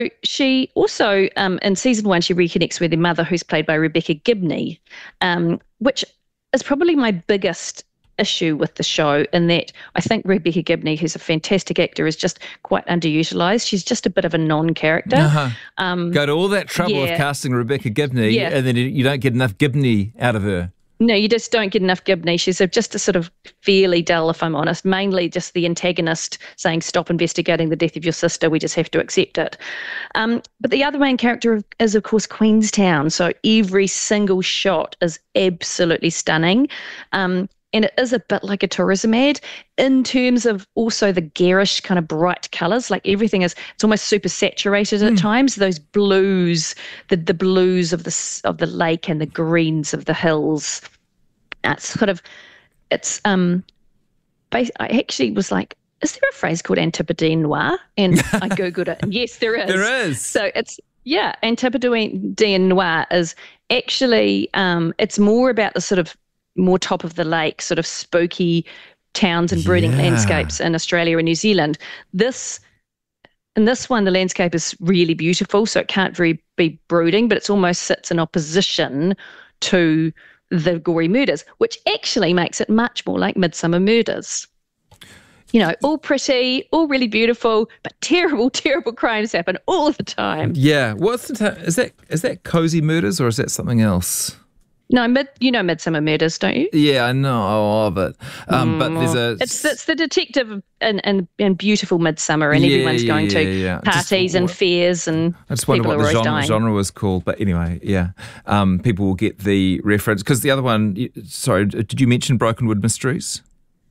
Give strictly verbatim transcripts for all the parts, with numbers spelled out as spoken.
she also, um, in season one, she reconnects with her mother, who's played by Rebecca Gibney, um, which is probably my biggest issue with the show, in that I think Rebecca Gibney, who's a fantastic actor, is just quite underutilised. She's just a bit of a non-character. Uh-huh. Um, Go to all that trouble yeah. of casting Rebecca Gibney, Yeah. and then you don't get enough Gibney out of her. No, you just don't get enough Gibney. She's a, just a sort of fairly dull, if I'm honest, mainly just the antagonist saying, stop investigating the death of your sister, we just have to accept it. Um, but the other main character is, of course, Queenstown. So every single shot is absolutely stunning. Um, and it is a bit like a tourism ad in terms of also the garish kind of bright colours. Like everything is, it's almost super saturated at Mm. times. Those blues, the the blues of the of the lake and the greens of the hills. It's sort of, it's um, bas- I actually was like, is there a phrase called Antipodean noir? And I googled it, and yes, there is. There is. So it's yeah, Antipodean noir is actually um, it's more about the sort of more top of the lake, sort of spooky towns and breeding Yeah. landscapes in Australia and New Zealand. This, in this one, the landscape is really beautiful, so it can't very be brooding, but it's almost sits in opposition to the gory murders, which actually makes it much more like Midsummer Murders. You know, all pretty, all really beautiful, but terrible, terrible crimes happen all the time. Yeah. What's the ta- is that? Is that Cozy Murders or is that something else? No, mid, you know Midsummer Murders, don't you? Yeah, I know of it. Um, but there's a It's it's the detective in, in, in beautiful Midsummer, and Yeah, everyone's going yeah, to yeah, yeah. Just parties and what- fairs, and I just wonder people what are the always genre, dying. genre was called. But anyway, yeah, um, people will get the reference because the other one. y- Sorry, did you mention Brokenwood Mysteries?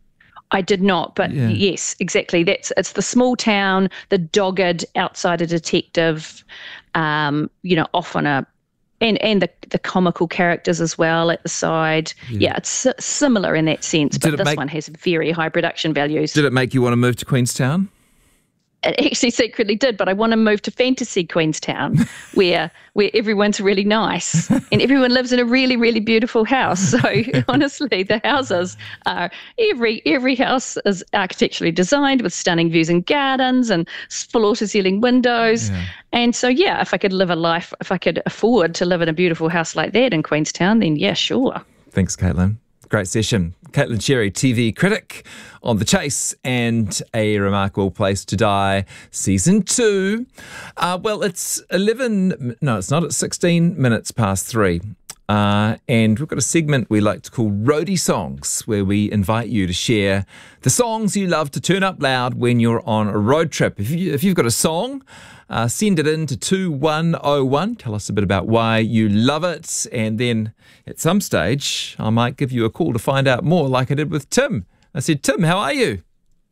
I did not, but Yeah. yes, exactly. That's it's the small town, the dogged outsider detective, um, you know, off on a and and the the comical characters as well at the side. Yeah, it's s- similar in that sense, Did but it this make- one has very high production values. Did it make you want to move to Queenstown? It actually secretly did, but I want to move to fantasy Queenstown, where where everyone's really nice and everyone lives in a really really beautiful house. So honestly, the houses are every every house is architecturally designed with stunning views and gardens and floor to ceiling windows. Yeah. And so yeah, if I could live a life, if I could afford to live in a beautiful house like that in Queenstown, then yeah, sure. Thanks, Caitlin. Great session. Caitlin Cherry, T V critic on The Chase and A Remarkable Place to Die, Season two. Uh, well, it's eleven, no, it's not, it's sixteen minutes past three. Uh, and we've got a segment we like to call Roadie Songs, where we invite you to share the songs you love to turn up loud when you're on a road trip. If, you, if you've got a song, uh, send it in to two one oh one. Tell us a bit about why you love it. And then at some stage, I might give you a call to find out more, like I did with Tim. I said, Tim, how are you?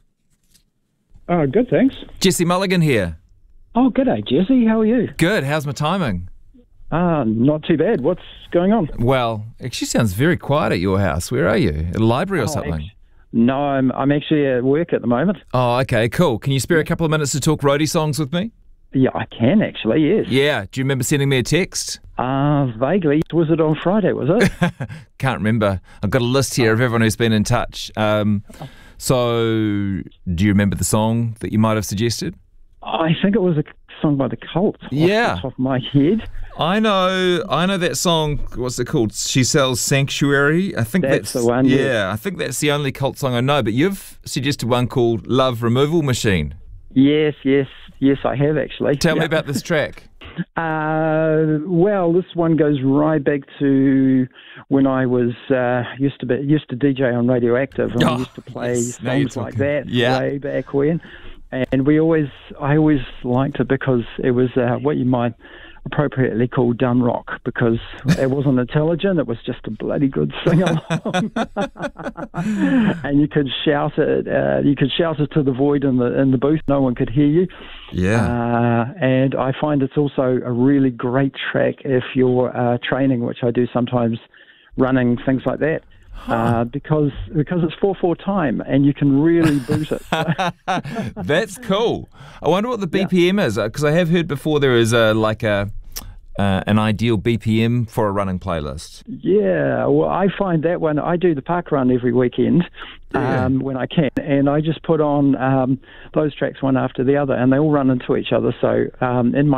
Oh, good, thanks. Jesse Mulligan here. Oh, good day, Jesse. How are you? Good. How's my timing? Ah, not too bad. What's going on? Well, it actually sounds very quiet at your house. Where are you? At a library or Oh, something? act- No, I'm I'm actually at work at the moment. Oh, okay, cool. Can you spare a couple of minutes to talk roadie songs with me? Yeah, I can actually, yes. Yeah. Do you remember sending me a text? Uh, vaguely. Was it on Friday, was it? Can't remember. I've got a list here of everyone who's been in touch. Um, so, do you remember the song that you might have suggested? I think it was a song by the Cult. Off Yeah. the top of my head. I know, I know that song. What's it called? She Sells Sanctuary. I think That's that's, the one, Yeah, yeah. I think that's the only Cult song I know. But you've suggested one called Love Removal Machine. Yes, yes, yes, I have actually. Tell me Yeah. about this track. Uh, well, this one goes right back to when I was uh, used to be used to D J on Radioactive, and Oh, we used to play yes, now you're songs like talking. that Yeah. way back when. And we always, I always liked it because it was uh, what you might appropriately call dumb rock, because it wasn't intelligent, it was just a bloody good sing along. And you could shout it, uh, you could shout it to the void in the in the booth, no one could hear you. Yeah. Uh, and I find it's also a really great track if you're uh, training, which I do sometimes, running, things like that. Uh, because because it's four four time and you can really boot it. That's cool. I wonder what the B P M is, because I have heard before there is a like a uh, an ideal B P M for a running playlist? Yeah, well, I find that when I do the park run every weekend, Yeah. um, when I can, and I just put on um, those tracks one after the other, and they all run into each other. So um, in my